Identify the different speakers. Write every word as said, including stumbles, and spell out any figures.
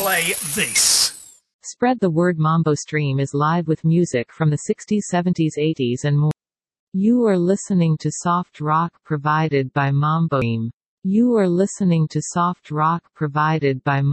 Speaker 1: play this.
Speaker 2: Spread the word. Mambo Stream is live with music from the sixties, seventies, eighties and more. You are listening to soft rock provided by Mambo Stream. You are listening to soft rock provided by